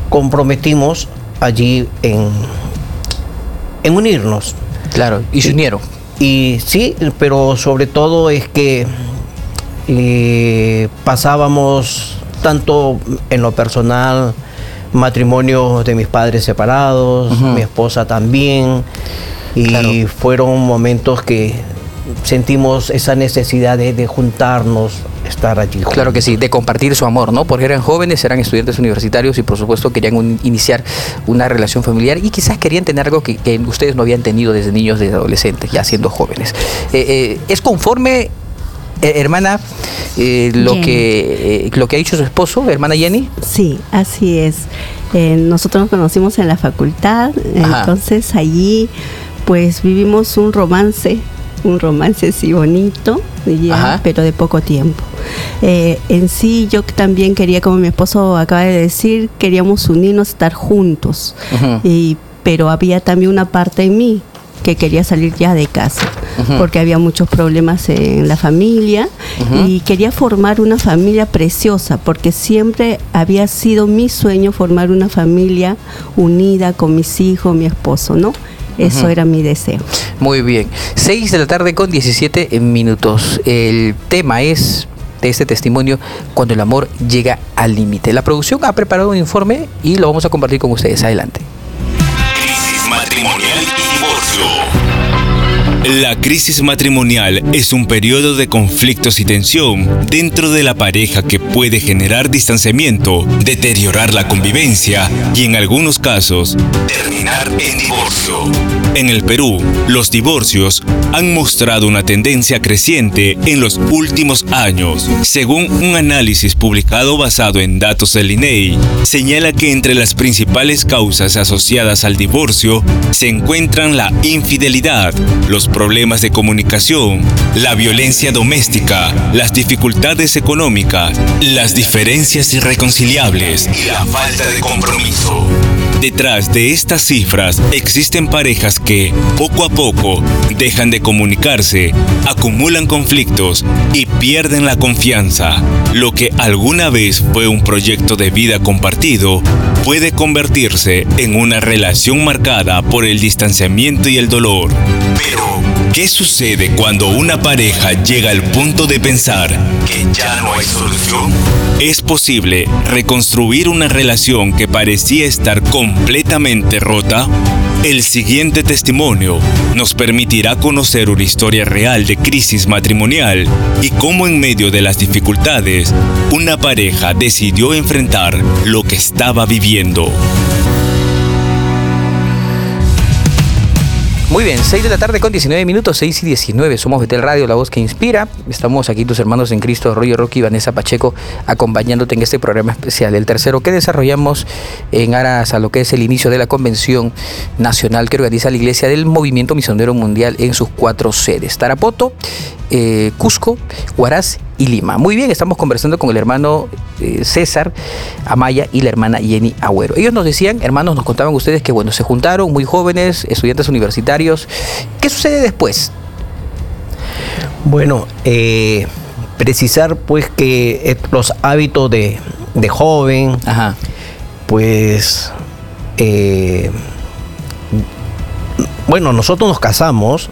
comprometimos allí en unirnos. Claro, y se unieron. Y sí, pero sobre todo es que pasábamos tanto en lo personal, matrimonio de mis padres separados, mi esposa también, y claro, fueron momentos que sentimos esa necesidad de juntarnos, estar allí juntos. Claro que sí, de compartir su amor, ¿no? Porque eran jóvenes, eran estudiantes universitarios y por supuesto querían iniciar una relación familiar y quizás querían tener algo que ustedes no habían tenido desde niños, desde adolescentes, ya siendo jóvenes. ¿Es conforme, hermana, lo que ha dicho su esposo, hermana Jenny? Sí, así es. Nosotros nos conocimos en la facultad, entonces allí pues vivimos un romance sí bonito, ya, pero de poco tiempo. En sí yo también quería, como mi esposo acaba de decir, queríamos unirnos, estar juntos, pero había también una parte en mí que quería salir ya de casa, porque había muchos problemas en la familia y quería formar una familia preciosa, porque siempre había sido mi sueño formar una familia unida con mis hijos, mi esposo, ¿no? Eso era mi deseo. Muy bien. 6 de la tarde con 17 minutos. El tema es de este testimonio, cuando el amor llega al límite. La producción ha preparado un informe y lo vamos a compartir con ustedes. Adelante. Crisis matrimonial y divorcio. La crisis matrimonial es un periodo de conflictos y tensión dentro de la pareja que puede generar distanciamiento, deteriorar la convivencia y en algunos casos terminar en divorcio. En el Perú, los divorcios han mostrado una tendencia creciente en los últimos años. Según un análisis publicado basado en datos del INEI, señala que entre las principales causas asociadas al divorcio se encuentran la infidelidad, los problemas de comunicación, la violencia doméstica, las dificultades económicas, las diferencias irreconciliables y la falta de compromiso. Detrás de estas cifras existen parejas que, poco a poco, dejan de comunicarse, acumulan conflictos y pierden la confianza. Lo que alguna vez fue un proyecto de vida compartido puede convertirse en una relación marcada por el distanciamiento y el dolor. Pero, ¿qué sucede cuando una pareja llega al punto de pensar que ya no hay solución? ¿Es posible reconstruir una relación que parecía estar completamente rota? El siguiente testimonio nos permitirá conocer una historia real de crisis matrimonial y cómo en medio de las dificultades, una pareja decidió enfrentar lo que estaba viviendo. Muy bien, 6 de la tarde con 19 minutos, 6 y 19. Somos Betel Radio, la voz que inspira. Estamos aquí tus hermanos en Cristo, Roger Rocky y Vanessa Pacheco, acompañándote en este programa especial, el tercero que desarrollamos en aras a lo que es el inicio de la convención nacional que organiza la Iglesia del Movimiento Misionero Mundial en sus 4 sedes: Tarapoto, Cusco, Huaraz y Lima. Muy bien, estamos conversando con el hermano César Amaya y la hermana Jenny Agüero. Ellos nos decían, hermanos, nos contaban ustedes que bueno, se juntaron muy jóvenes, estudiantes universitarios. ¿Qué sucede después? Bueno, precisar pues que los hábitos de joven, pues bueno, nosotros nos casamos,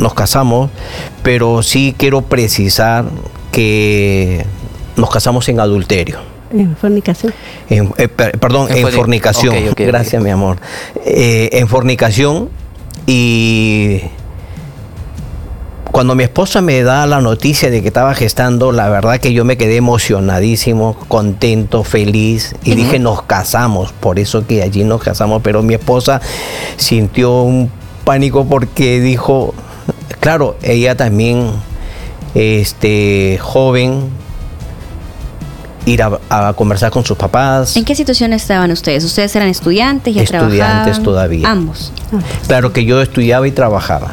pero sí quiero precisar que nos casamos en adulterio. ¿En fornicación? En fornicación. Okay, gracias, mi amor. En fornicación, y cuando mi esposa me da la noticia de que estaba gestando, la verdad que yo me quedé emocionadísimo, contento, feliz, y dije, nos casamos, por eso que allí nos casamos, pero mi esposa sintió un pánico porque dijo, claro, ella también, joven, ir a conversar con sus papás. ¿En qué situación estaban ustedes? ¿Ustedes eran estudiantes? ¿Ya trabajaban? Estudiantes todavía. Ambos. Claro que yo estudiaba y trabajaba.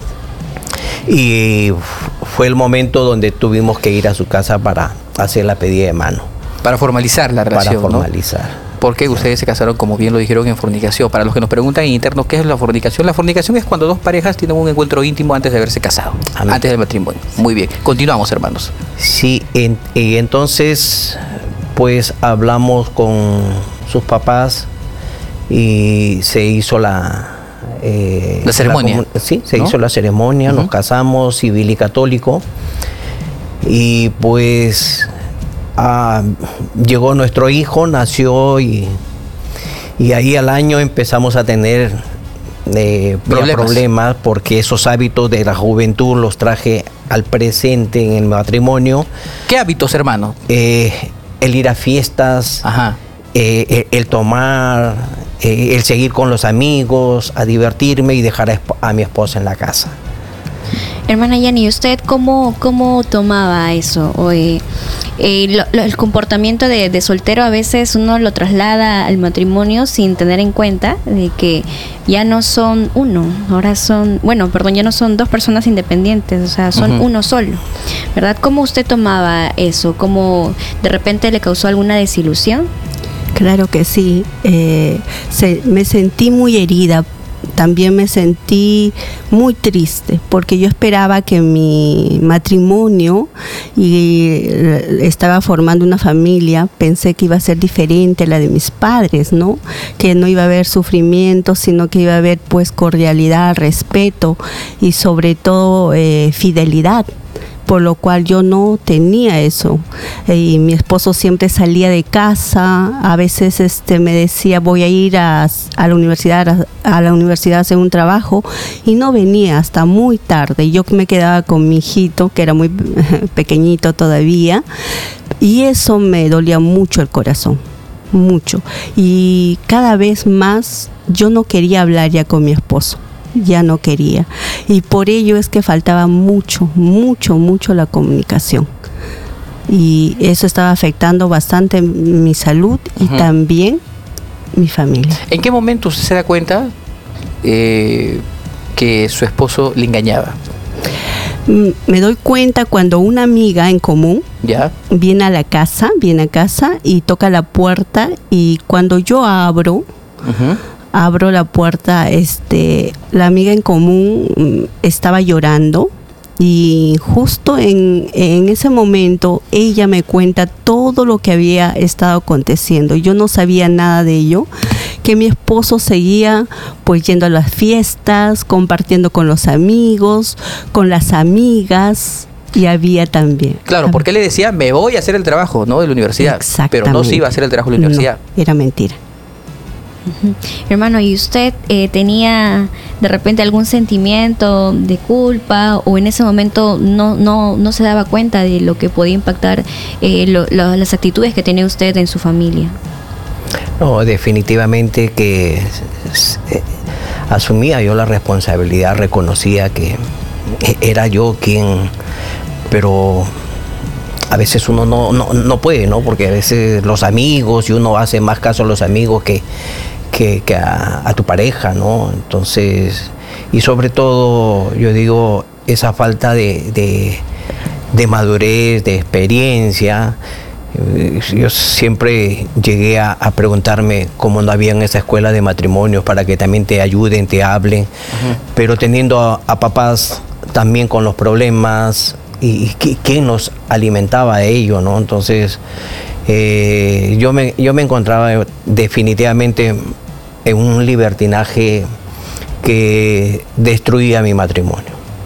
Y fue el momento donde tuvimos que ir a su casa para hacer la pedida de mano. Para formalizar la relación, Para formalizar. ¿No? Porque ustedes se casaron, como bien lo dijeron, en fornicación. Para los que nos preguntan en interno, ¿qué es la fornicación? La fornicación es cuando dos parejas tienen un encuentro íntimo antes de haberse casado. Amén. Antes del matrimonio. Muy bien. Continuamos, hermanos. Sí, y entonces, pues hablamos con sus papás y se hizo la ceremonia. Sí, se hizo la ceremonia, nos casamos civil y católico. Y pues llegó nuestro hijo, nació y ahí al año empezamos a tener problemas porque esos hábitos de la juventud los traje al presente en el matrimonio. ¿Qué hábitos, hermano? El ir a fiestas, el tomar, el seguir con los amigos, a divertirme y dejar a mi esposa en la casa. Hermana Yanni, ¿usted cómo tomaba eso? El comportamiento de soltero a veces uno lo traslada al matrimonio sin tener en cuenta de que ya no son uno, ahora ya no son dos personas independientes, o sea, son uno solo, ¿verdad? ¿Cómo usted tomaba eso? ¿Cómo de repente le causó alguna desilusión? Claro que sí, me sentí muy herida. También me sentí muy triste porque yo esperaba que mi matrimonio y estaba formando una familia, pensé que iba a ser diferente a la de mis padres, ¿no? Que no iba a haber sufrimiento, sino que iba a haber pues cordialidad, respeto y sobre todo fidelidad. Por lo cual yo no tenía eso, y mi esposo siempre salía de casa, a veces me decía voy a ir a la universidad a hacer un trabajo, y no venía hasta muy tarde. Yo me quedaba con mi hijito, que era muy pequeñito todavía, y eso me dolía mucho el corazón, mucho, y cada vez más yo no quería hablar ya con mi esposo. Ya no quería, y por ello es que faltaba mucho la comunicación, y eso estaba afectando bastante mi salud y también mi familia. ¿En qué momento usted se da cuenta que su esposo le engañaba? Me doy cuenta cuando una amiga en común viene a casa y toca la puerta, y cuando yo abro la puerta, la amiga en común estaba llorando, y justo en ese momento ella me cuenta todo lo que había estado aconteciendo. Yo no sabía nada de ello, que mi esposo seguía pues yendo a las fiestas, compartiendo con los amigos, con las amigas. Y había también. Claro, porque él le decía, me voy a hacer el trabajo, ¿no? De la universidad. Exactamente. Pero no se iba a hacer el trabajo de la universidad. No, era mentira. Hermano, ¿y usted tenía de repente algún sentimiento de culpa, o en ese momento no se daba cuenta de lo que podía impactar las actitudes que tenía usted en su familia? No, definitivamente que asumía yo la responsabilidad, reconocía que era yo quien, pero a veces uno no puede, ¿no? Porque a veces los amigos, y uno hace más caso a los amigos que a tu pareja, ¿no? Entonces, y sobre todo, yo digo, esa falta de madurez, de experiencia. Yo siempre llegué a preguntarme cómo no había en esa escuela de matrimonios para que también te ayuden, te hablen, pero teniendo a papás también con los problemas, y quién nos alimentaba de ello, ¿no? Entonces yo me encontraba definitivamente en un libertinaje que destruía mi matrimonio.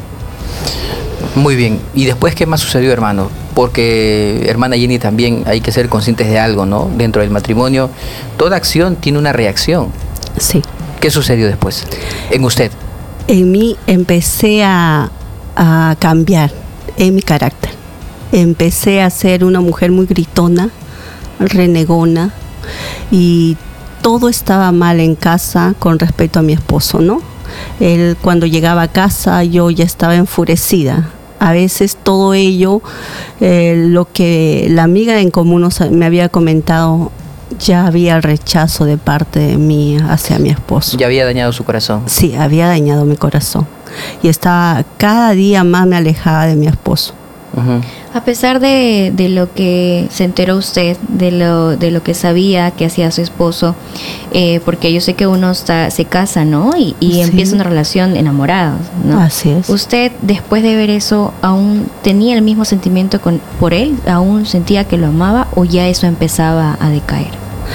Muy bien. ¿Y después qué más sucedió, hermano? Porque, hermana Jenny, también hay que ser conscientes de algo, ¿no? Dentro del matrimonio, toda acción tiene una reacción. Sí. ¿Qué sucedió después en usted? En mí empecé a cambiar en mi carácter. Empecé a ser una mujer muy gritona, renegona, y todo estaba mal en casa con respecto a mi esposo, ¿no? Él, cuando llegaba a casa, yo ya estaba enfurecida. A veces todo ello, lo que la amiga en común me había comentado, ya había rechazo de parte de mí hacia mi esposo. ¿Ya había dañado su corazón? Sí, había dañado mi corazón. Y estaba, cada día más me alejaba de mi esposo. A pesar de lo que se enteró usted, de lo que sabía que hacía su esposo, porque yo sé que uno se casa, ¿no? Y sí, empieza una relación enamorados, ¿no? Así es. ¿Usted, después de ver eso, aún tenía el mismo sentimiento por él? ¿Aún sentía que lo amaba, o ya eso empezaba a decaer?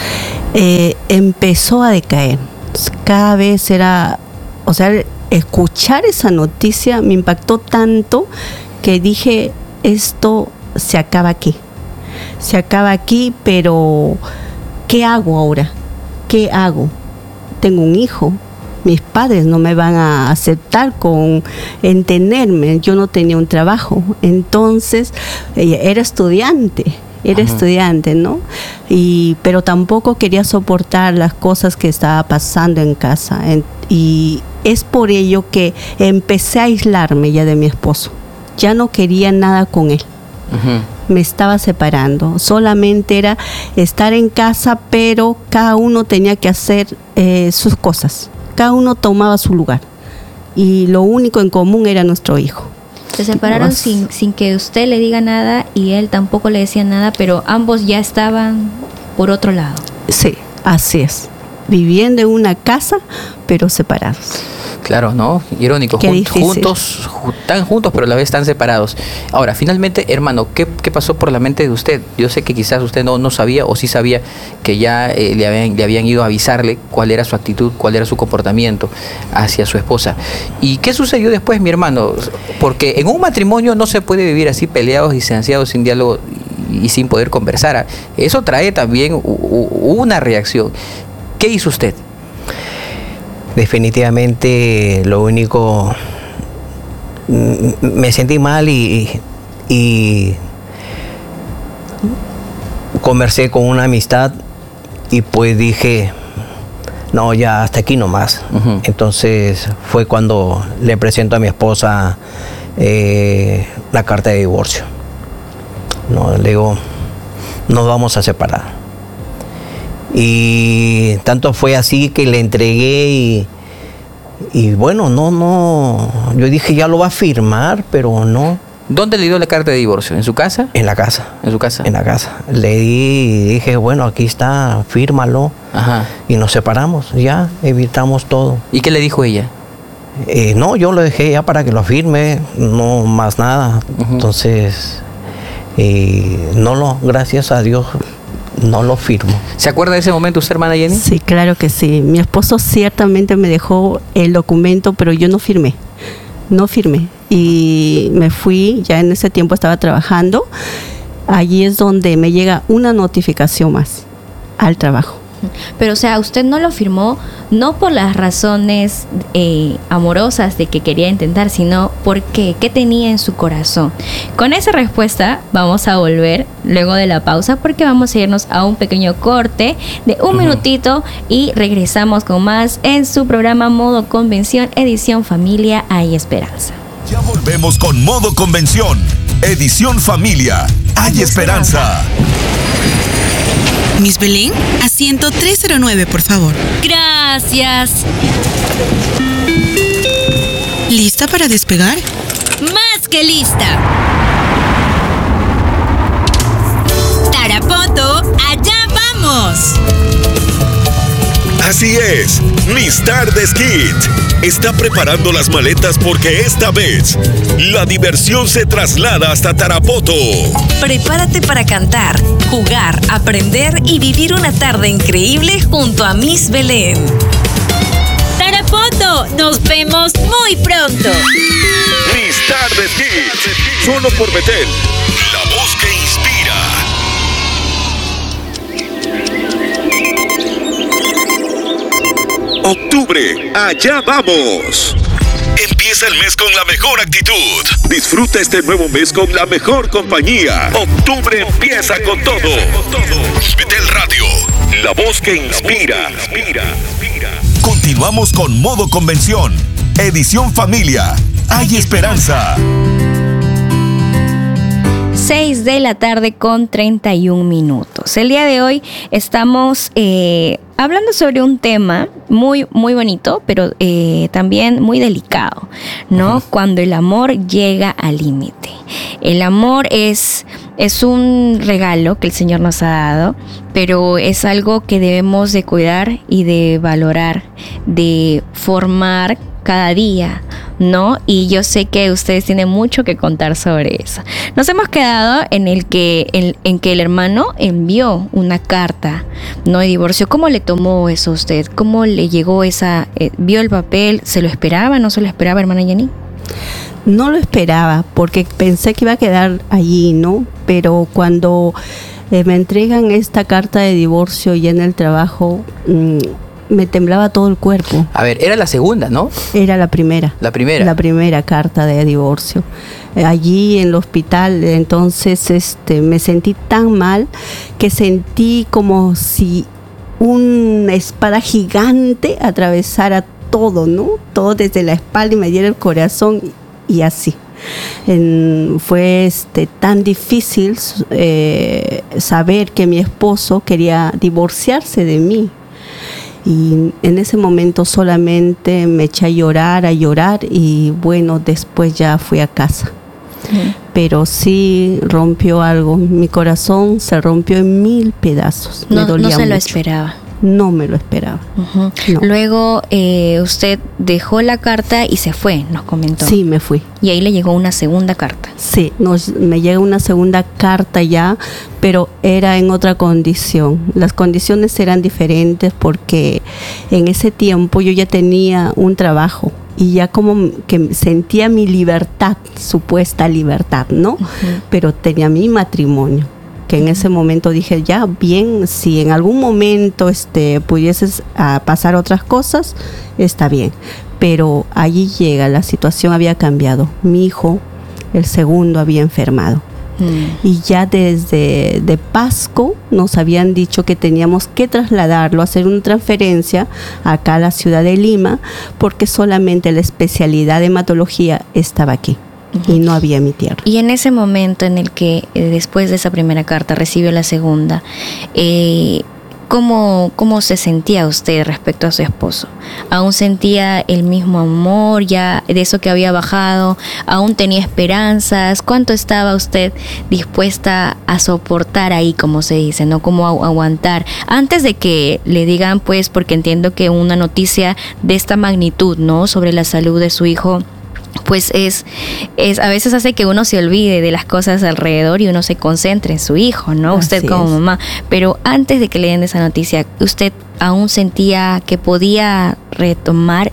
empezó a decaer. Cada vez era, o sea, escuchar esa noticia me impactó tanto que dije, esto se acaba aquí. Se acaba aquí, pero ¿qué hago ahora? ¿Qué hago? Tengo un hijo. Mis padres no me van a aceptar en tenerme. Yo no tenía un trabajo. Entonces, era estudiante, ¿no? Pero tampoco quería soportar las cosas que estaba pasando en casa. Y es por ello que empecé a aislarme ya de mi esposo. Ya no quería nada con él. Me estaba separando. Solamente era estar en casa, pero cada uno tenía que hacer sus cosas. Cada uno tomaba su lugar. Y lo único en común era nuestro hijo. Se separaron sin que usted le diga nada y él tampoco le decía nada, pero ambos ya estaban por otro lado. Sí, así es. Viviendo en una casa, pero separados. Claro, ¿no? Irónico, juntos, tan juntos, pero a la vez tan separados. Ahora, finalmente, hermano, ¿qué pasó por la mente de usted? Yo sé que quizás usted no sabía o sí sabía que ya le habían ido a avisarle cuál era su actitud, cuál era su comportamiento hacia su esposa. ¿Y qué sucedió después, mi hermano? Porque en un matrimonio no se puede vivir así peleados, distanciados, sin diálogo y sin poder conversar. Eso trae también una reacción. ¿Qué hizo usted? Definitivamente lo único, me sentí mal y conversé con una amistad y pues dije, no, ya hasta aquí nomás. Entonces fue cuando le presento a mi esposa la carta de divorcio. No, le digo, nos vamos a separar. Y tanto fue así que le entregué y bueno, no, yo dije ya lo va a firmar, pero no. ¿Dónde le dio la carta de divorcio? ¿En su casa? En la casa. ¿En su casa? En la casa. Le di y dije, bueno, aquí está, fírmalo. Ajá. Y nos separamos, ya, evitamos todo. ¿Y qué le dijo ella? No, yo lo dejé ya para que lo firme, no más nada. Entonces, gracias a Dios, no lo firmo. ¿Se acuerda de ese momento usted, hermana Jenny? Sí, claro que sí. Mi esposo ciertamente me dejó el documento, pero yo no firmé. Y me fui, ya en ese tiempo estaba trabajando. Allí es donde me llega una notificación más al trabajo. Pero, o sea, usted no lo firmó no por las razones amorosas de que quería intentar, sino porque qué tenía en su corazón. Con esa respuesta vamos a volver luego de la pausa, porque vamos a irnos a un pequeño corte de un minutito y regresamos con más en su programa Modo Convención, edición Familia, hay esperanza. Ya volvemos con Modo Convención, edición Familia, hay esperanza. Miss Belén, asiento 309, por favor. Gracias. ¿Lista para despegar? Más que lista. Tarapoto, allá vamos. Así es, Miss Tardes Kids está preparando las maletas porque esta vez la diversión se traslada hasta Tarapoto. Prepárate para cantar, jugar, aprender y vivir una tarde increíble junto a Miss Belén. Tarapoto, nos vemos muy pronto. Miss Tardes Kids, solo por Betel, la voz que inspira. Octubre, allá vamos. Empieza el mes con la mejor actitud. Disfruta este nuevo mes con la mejor compañía. Octubre empieza con todo. Betel Radio, la voz que inspira. Continuamos con Modo Convención, edición Familia, hay esperanza. 6 de la tarde con 31 minutos. El día de hoy estamos hablando sobre un tema muy, muy bonito, pero también muy delicado, ¿no? Cuando el amor llega al límite. El amor es un regalo que el Señor nos ha dado, pero es algo que debemos de cuidar y de valorar, de formar cada día ¿no? Y yo sé que ustedes tienen mucho que contar sobre eso. Nos hemos quedado en que el hermano envió una carta, ¿no?, de divorcio. ¿Cómo le tomó eso a usted? ¿Cómo le llegó esa? ¿Vio el papel? ¿Se lo esperaba? ¿No se lo esperaba, hermana Jenny? No lo esperaba porque pensé que iba a quedar allí, ¿no? Pero cuando me entregan esta carta de divorcio ya en el trabajo, me temblaba todo el cuerpo. A ver, era la segunda, ¿no? Era la primera. La primera. La primera carta de divorcio. Allí en el hospital, entonces me sentí tan mal que sentí como si una espada gigante atravesara todo, ¿no? Todo desde la espalda y me diera el corazón y así. Fue tan difícil saber que mi esposo quería divorciarse de mí. Y en ese momento solamente me eché a llorar y bueno, después ya fui a casa. Pero sí rompió algo, mi corazón se rompió en 1000 pedazos. Me dolía no se lo mucho. esperaba. No me lo esperaba. No. Luego usted dejó la carta y se fue, nos comentó. Sí, me fui. Y ahí le llegó una segunda carta. Sí, me llega una segunda carta ya, pero era en otra condición. Las condiciones eran diferentes porque en ese tiempo yo ya tenía un trabajo y ya como que sentía mi libertad, supuesta libertad, ¿no? Pero tenía mi matrimonio, que en ese momento dije, ya, bien, si en algún momento pudieses pasar otras cosas, está bien. Pero allí llega, la situación había cambiado. Mi hijo, el segundo, había enfermado. Y ya desde de Pasco nos habían dicho que teníamos que trasladarlo, hacer una transferencia acá a la ciudad de Lima, porque solamente la especialidad de hematología estaba aquí. Y no había en mi tierra. Y en ese momento en el que después de esa primera carta recibió la segunda, ¿cómo se sentía usted respecto a su esposo? ¿Aún sentía el mismo amor ya de eso que había bajado? ¿Aún tenía esperanzas? ¿Cuánto estaba usted dispuesta a soportar ahí, como se dice, no? ¿Cómo aguantar? Antes de que le digan, pues, porque entiendo que una noticia de esta magnitud, ¿no?, sobre la salud de su hijo, pues es a veces hace que uno se olvide de las cosas alrededor y uno se concentre en su hijo, ¿no? Así usted como mamá. Pero antes de que le den esa noticia, ¿usted aún sentía que podía retomar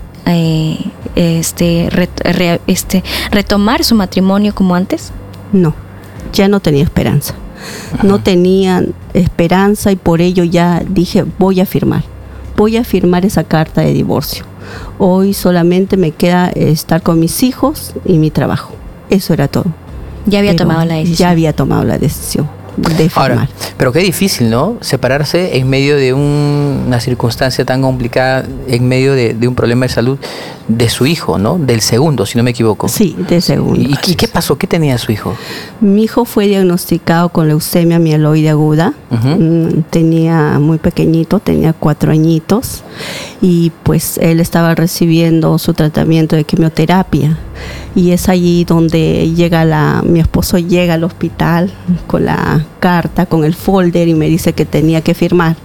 retomar su matrimonio como antes? No, ya no tenía esperanza. No tenía esperanza y por ello ya dije, voy a firmar esa carta de divorcio. Hoy solamente me queda estar con mis hijos y mi trabajo. Eso era todo. Ya había tomado la decisión. Ya había tomado la decisión de firmar. Ahora, pero qué difícil, ¿no? Separarse en medio de una circunstancia tan complicada, en medio de un problema de salud de su hijo, ¿no? Del segundo, si no me equivoco. Sí, del segundo. ¿Y qué pasó? ¿Qué tenía su hijo? Mi hijo fue diagnosticado con leucemia mieloide aguda. Tenía muy pequeñito, tenía 4 añitos. Y pues él estaba recibiendo su tratamiento de quimioterapia. Y es allí donde mi esposo llega al hospital con la carta, con el folder, y me dice que tenía que firmar.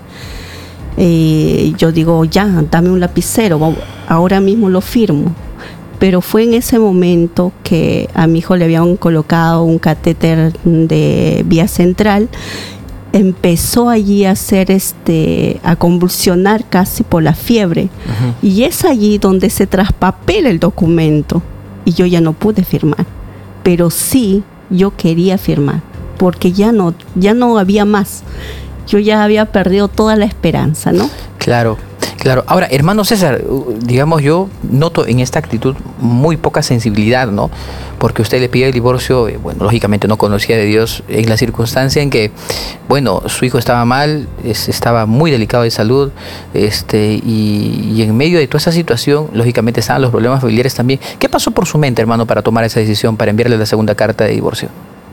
Yo digo, ya, dame un lapicero, ahora mismo lo firmo. Pero fue en ese momento que a mi hijo le habían colocado un catéter de vía central. Empezó allí a hacer a convulsionar casi por la fiebre. Y es allí donde se traspapela el documento. Y yo ya no pude firmar. Pero sí, yo quería firmar. Porque ya no había más. Yo ya había perdido toda la esperanza, ¿no? Claro. Ahora, hermano César, digamos, yo noto en esta actitud muy poca sensibilidad, ¿no? Porque usted le pide el divorcio, bueno, lógicamente no conocía de Dios en la circunstancia en que, bueno, su hijo estaba mal, estaba muy delicado de salud, y en medio de toda esa situación, lógicamente estaban los problemas familiares también. ¿Qué pasó por su mente, hermano, para tomar esa decisión, para enviarle la segunda carta de divorcio?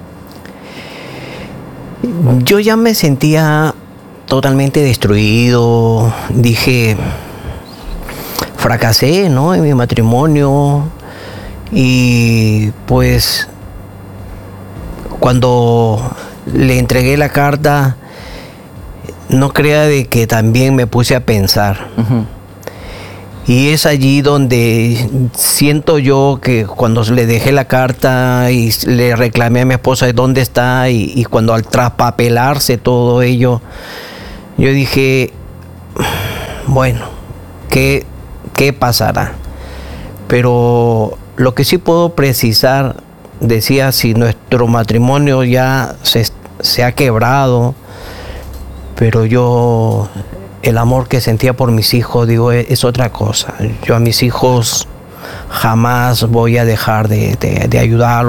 Yo ya me sentía totalmente destruido. Dije, fracasé, ¿no?, en mi matrimonio. Y pues cuando le entregué la carta, no crea de que también me puse a pensar. Y es allí donde siento yo que cuando le dejé la carta y le reclamé a mi esposa de dónde está, y cuando al traspapelarse todo ello, yo dije, bueno, ¿qué pasará? Pero lo que sí puedo precisar, decía, si nuestro matrimonio ya se ha quebrado, pero yo, el amor que sentía por mis hijos, digo, es otra cosa. Yo a mis hijos jamás voy a dejar de ayudarlos.